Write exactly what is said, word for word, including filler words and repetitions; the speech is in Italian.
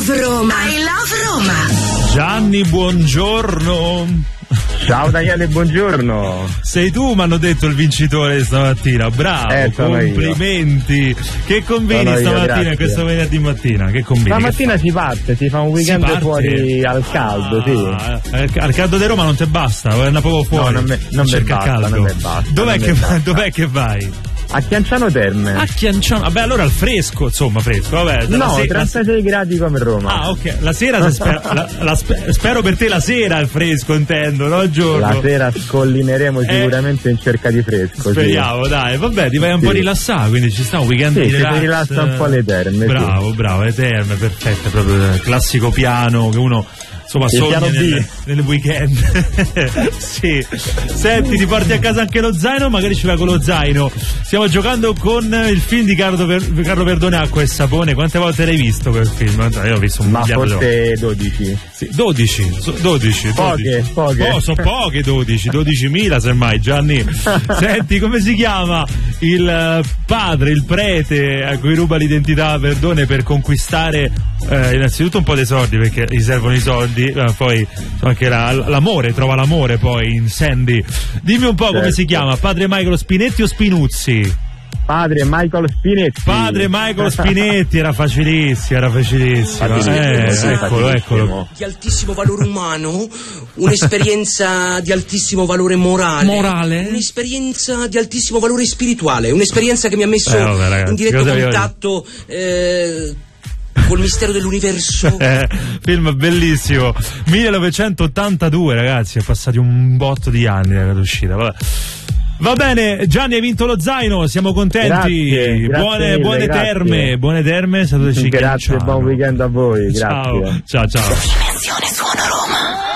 love Roma. I love Roma. Gianni, buongiorno. Ciao Daniele, buongiorno. Sei tu, mi hanno detto, il vincitore stamattina. Bravo, eh, complimenti. Io. Che combini sono stamattina, io, questo venerdì mattina? Che combini? Stamattina si parte, si fa un weekend fuori al caldo, ah, sì. Al caldo di Roma non ti basta, è una poco fuori. No, non me, non me basta, caldo. Non me basta. Dov'è, non che, me basta. dov'è che vai? A Chianciano Terme. A Chianciano, vabbè, allora al fresco, insomma, fresco, vabbè. No, se- trentasei gradi come Roma. Ah, ok, la sera spero, la, la spe- spero per te la sera al fresco, intendo, no? Il giorno. La sera scollineremo sicuramente eh, in cerca di fresco. Speriamo, sì. Dai, vabbè, ti vai un sì. po' rilassare, quindi ci sta un weekend sì, di relax. Si rilassa un po' le terme. Bravo, sì. bravo, le terme, perfette, proprio il classico piano che uno insomma sogna nel, nel weekend. Sì. Senti, ti porti a casa anche lo zaino, magari ci vai con lo zaino. Stiamo giocando con il film di Carlo, per- Carlo Verdone, Acqua e Sapone. Quante volte l'hai visto quel film? Io ho visto un ma forse dodici. Sì, dodici, dodici, poche, poche. Oh, sono poche dodici, dodicimila semmai, Gianni. Senti, come si chiama il padre, il prete a cui ruba l'identità a Verdone per conquistare eh, innanzitutto un po' dei soldi, perché gli servono i soldi, eh, poi anche la, l'amore, trova l'amore poi in Sandy. Dimmi un po' certo. Come si chiama, padre Michael Spinetti o Spinuzzi? Padre Michael Spinetti. Padre Michael Spinetti, era facilissimo, era facilissimo. Eh, eccolo, eccolo. Di altissimo valore umano, un'esperienza di altissimo valore morale. Morale? Un'esperienza di altissimo valore spirituale, un'esperienza che mi ha messo eh, vabbè, ragazzi, in diretto contatto eh, col mistero dell'universo. Eh, film bellissimo. millenovecentottantadue, ragazzi, è passati un botto di anni dall'uscita. Vabbè. Va bene, Gianni, hai vinto lo zaino, siamo contenti. Grazie, grazie buone, mille, buone grazie. terme, buone terme, saluteci. Grazie, buon weekend a voi. Ciao, grazie. ciao, ciao. Dimensione Suono Roma.